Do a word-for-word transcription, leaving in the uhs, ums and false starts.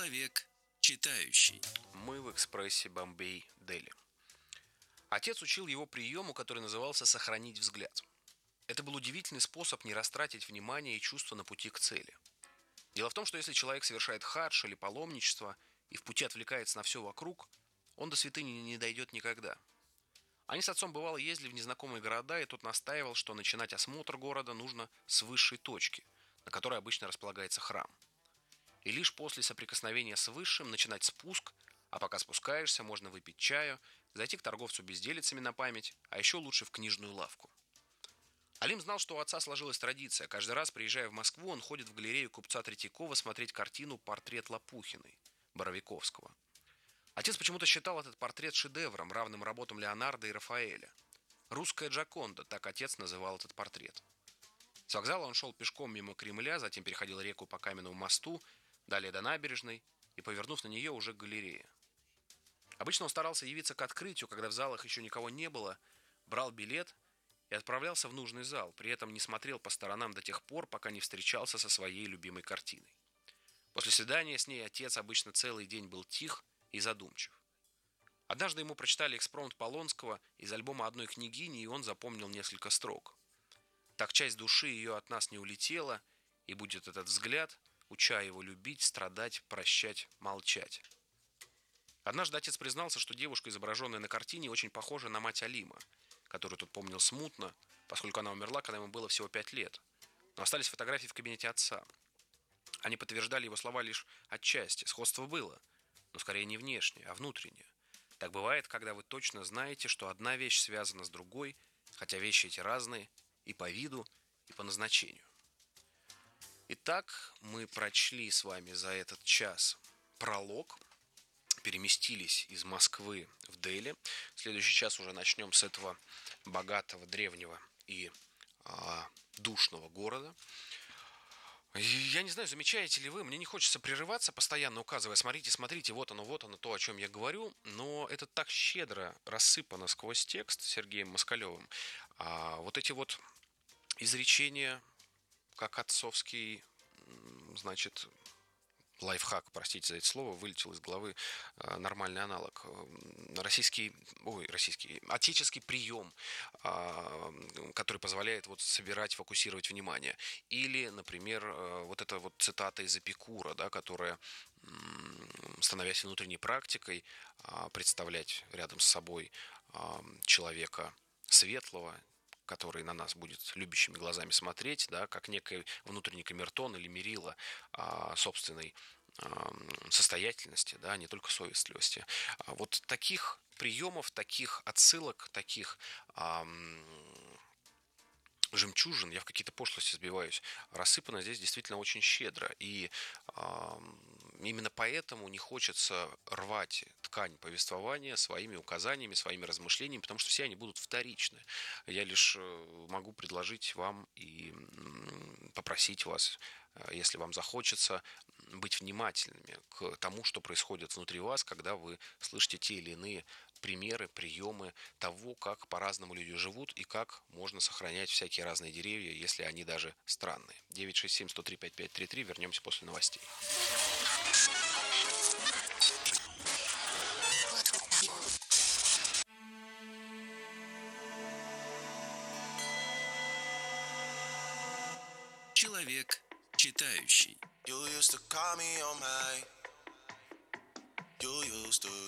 Человек читающий. Мы в экспрессе Бомбей, Дели. Отец учил его приему, который назывался «сохранить взгляд». Это был удивительный способ не растратить внимание и чувства на пути к цели. Дело в том, что если человек совершает хадж или паломничество и в пути отвлекается на все вокруг, он до святыни не дойдет никогда. Они с отцом бывало ездили в незнакомые города, и тот настаивал, что начинать осмотр города нужно с высшей точки, на которой обычно располагается храм. И лишь после соприкосновения с высшим начинать спуск, а пока спускаешься, можно выпить чаю, зайти к торговцу безделицами на память, а еще лучше в книжную лавку. Алим знал, что у отца сложилась традиция. Каждый раз, приезжая в Москву, он ходит в галерею купца Третьякова смотреть картину «Портрет Лопухиной» Боровиковского. Отец почему-то считал этот портрет шедевром, равным работам Леонардо и Рафаэля. «Русская Джоконда» — так отец называл этот портрет. С вокзала он шел пешком мимо Кремля, затем переходил реку по Каменному мосту, далее до набережной и, повернув на нее, уже к галерее. Обычно он старался явиться к открытию, когда в залах еще никого не было, брал билет и отправлялся в нужный зал, при этом не смотрел по сторонам до тех пор, пока не встречался со своей любимой картиной. После свидания с ней отец обычно целый день был тих и задумчив. Однажды ему прочитали экспромт Полонского из альбома одной княгини, и он запомнил несколько строк. «Так часть души ее от нас не улетела, и будет этот взгляд, уча его любить, страдать, прощать, молчать». Однажды отец признался, что девушка, изображенная на картине, очень похожа на мать Алима, которую тот помнил смутно, поскольку она умерла, когда ему было всего пять лет. Но остались фотографии в кабинете отца. Они подтверждали его слова лишь отчасти. Сходство было, но скорее не внешнее, а внутреннее. Так бывает, когда вы точно знаете, что одна вещь связана с другой, хотя вещи эти разные и по виду, и по назначению. Итак, мы прочли с вами за этот час пролог, переместились из Москвы в Дели. В следующий час уже начнем с этого богатого, древнего и а, душного города. Я не знаю, замечаете ли вы, мне не хочется прерываться, постоянно указывая, смотрите, смотрите, вот оно, вот оно, то, о чем я говорю, но это так щедро рассыпано сквозь текст Сергеем Москалевым. А, вот эти вот изречения, как отцовский, значит, лайфхак, простите за это слово, вылетел из головы, э, нормальный аналог. Российский, ой, российский, отеческий прием, э, который позволяет вот собирать, фокусировать внимание. Или, например, э, вот эта вот цитата из Эпикура, да, которая, э, становясь внутренней практикой, э, представлять рядом с собой э, человека светлого, который на нас будет любящими глазами смотреть, да, как некий внутренний камертон или мерило а, собственной а, состоятельности, да, не только совестливости. А вот таких приемов, таких отсылок, таких а, жемчужин, я в какие-то пошлости сбиваюсь, рассыпано здесь действительно очень щедро. И э, именно поэтому не хочется рвать ткань повествования своими указаниями, своими размышлениями, потому что все они будут вторичны. Я лишь могу предложить вам и попросить вас, если вам захочется, быть внимательными к тому, что происходит внутри вас, когда вы слышите те или иные примеры, приемы того, как по-разному люди живут и как можно сохранять всякие разные деревья, если они даже странные. девять шесть семь сто три пять пять три три. Вернемся после новостей. Человек читающий. You used to call me on my. You used to,